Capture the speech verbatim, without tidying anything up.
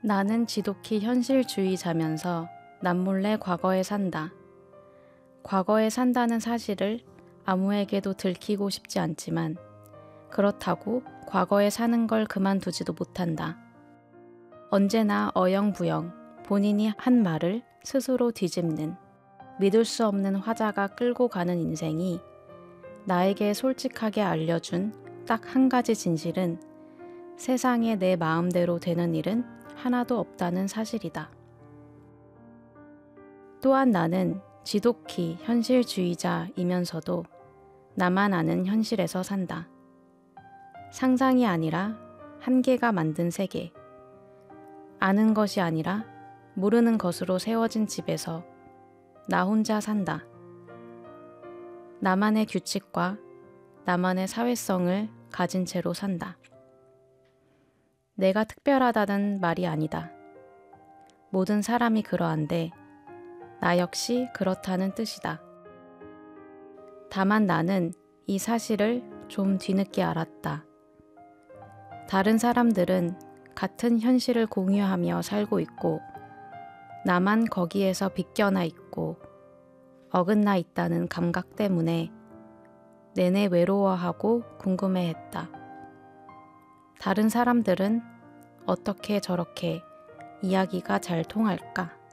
나는 지독히 현실주의자면서 남몰래 과거에 산다. 과거에 산다는 사실을 아무에게도 들키고 싶지 않지만 그렇다고 과거에 사는 걸 그만두지도 못한다. 언제나 어영부영 본인이 한 말을 스스로 뒤집는 믿을 수 없는 화자가 끌고 가는 인생이 나에게 솔직하게 알려준 딱 한 가지 진실은 세상에 내 마음대로 되는 일은 하나도 없다는 사실이다. 또한 나는 지독히 현실주의자이면서도 나만 아는 현실에서 산다. 상상이 아니라 한계가 만든 세계. 아는 것이 아니라 모르는 것으로 세워진 집에서 나 혼자 산다. 나만의 규칙과 나만의 사회성을 가진 채로 산다. 내가 특별하다는 말이 아니다. 모든 사람이 그러한데 나 역시 그렇다는 뜻이다. 다만 나는 이 사실을 좀 뒤늦게 알았다. 다른 사람들은 같은 현실을 공유하며 살고 있고 나만 거기에서 빗겨나 있고 어긋나 있다는 감각 때문에 내내 외로워하고 궁금해했다. 다른 사람들은 어떻게 저렇게 이야기가 잘 통할까?